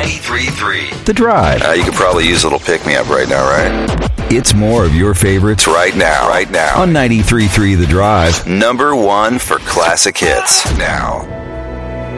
93.3 The Drive. You could probably use a little pick-me-up right now, right? It's more of your favorites right now. On 93.3 The Drive. Number one for classic hits now.